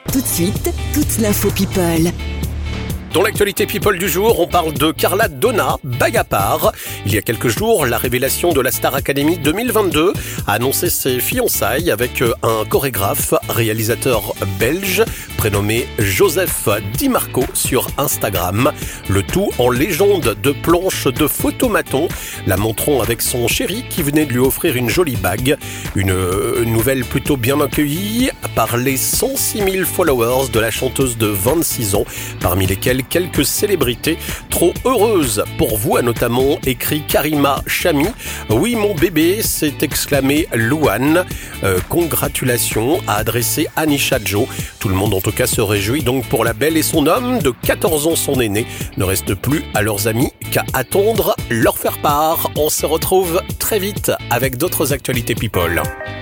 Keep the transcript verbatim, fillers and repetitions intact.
Tout de suite, toute l'info People. Dans l'actualité People du jour, on parle de Carla Donna, bague à part. Il y a quelques jours, la révélation de la Star Academy deux mille vingt-deux a annoncé ses fiançailles avec un chorégraphe, réalisateur belge, prénommé Joseph Di Marco sur Instagram. Le tout en légende de planche de photomaton, la montrant avec son chéri qui venait de lui offrir une jolie bague. Une nouvelle plutôt bien accueillie par les cent six mille followers de la chanteuse de vingt-six ans, parmi lesquels quelques célébrités trop heureuses. Pour vous a notamment écrit Karima Chami. Oui, mon bébé, s'est exclamé Louane. Euh, congratulations, a adressé Anisha Joe. Tout le monde en tout cas se réjouit donc pour la belle et son homme. De quatorze ans, son aîné. Ne reste plus à leurs amis qu'à attendre leur faire part. On se retrouve très vite avec d'autres actualités People.